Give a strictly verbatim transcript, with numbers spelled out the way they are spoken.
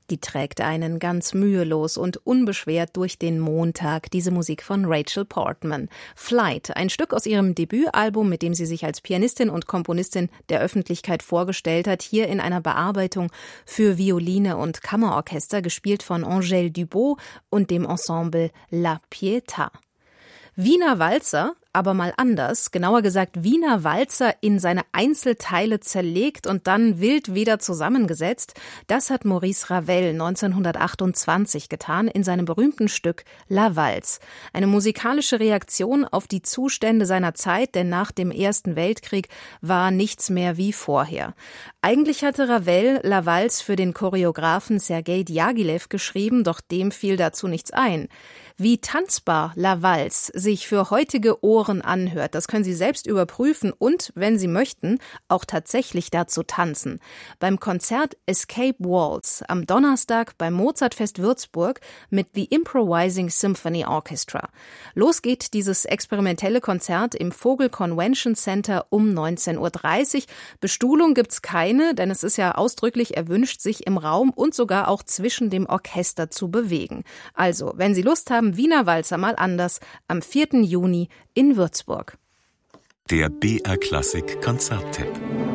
Die trägt einen ganz mühelos und unbeschwert durch den Montag, diese Musik von Rachel Portman. Flight, ein Stück aus ihrem Debütalbum, mit dem sie sich als Pianistin und Komponistin der Öffentlichkeit vorgestellt hat, hier in einer Bearbeitung für Violine und Kammerorchester, gespielt von Angèle Dubot und dem Ensemble La Pietà. Wiener Walzer, aber mal anders, genauer gesagt Wiener Walzer in seine Einzelteile zerlegt und dann wild wieder zusammengesetzt, das hat Maurice Ravel neunzehnhundertachtundzwanzig getan in seinem berühmten Stück La Valse. Eine musikalische Reaktion auf die Zustände seiner Zeit, denn nach dem Ersten Weltkrieg war nichts mehr wie vorher. Eigentlich hatte Ravel La Valse für den Choreografen Sergei Diaghilev geschrieben, doch dem fiel dazu nichts ein. Wie tanzbar La Valse sich für heutige Ohren anhört, das können Sie selbst überprüfen und, wenn Sie möchten, auch tatsächlich dazu tanzen. Beim Konzert Escape Waltz am Donnerstag beim Mozartfest Würzburg mit The Improvising Symphony Orchestra. Los geht dieses experimentelle Konzert im Vogel Convention Center um neunzehn Uhr dreißig. Bestuhlung gibt's keine, denn es ist ja ausdrücklich erwünscht, sich im Raum und sogar auch zwischen dem Orchester zu bewegen. Also, wenn Sie Lust haben, Wiener Walzer mal anders, am vierten Juni in Würzburg. Der B R Klassik Konzerttipp.